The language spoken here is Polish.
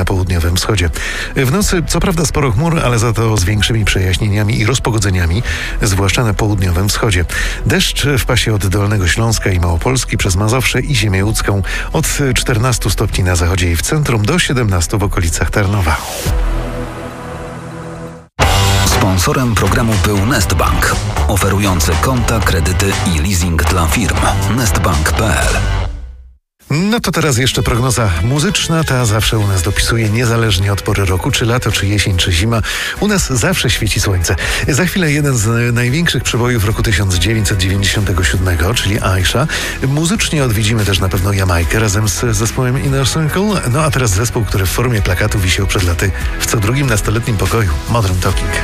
na południowym wschodzie. W nocy co prawda sporo chmur, ale za to z większymi przejaśnieniami i rozpogodzeniami, zwłaszcza na południowym wschodzie. Deszcz w pasie od Dolnego Śląska i Małopolski przez Mazowsze i Ziemię Łódzką od 14 stopni na zachodzie i w centrum do 17 w okolicach Tarnowa. Sponsorem programu był Nestbank, oferujący konta, kredyty i leasing dla firm. Nestbank.pl. No to teraz jeszcze prognoza muzyczna. Ta zawsze u nas dopisuje, niezależnie od pory roku, czy lato, czy jesień, czy zima. U nas zawsze świeci słońce. Za chwilę jeden z największych przebojów roku 1997, czyli Aisha. Muzycznie odwiedzimy też na pewno Jamajkę razem z zespołem Inner Circle. No a teraz zespół, który w formie plakatu wisiał przed laty w co drugim nastoletnim pokoju. Modern Talking.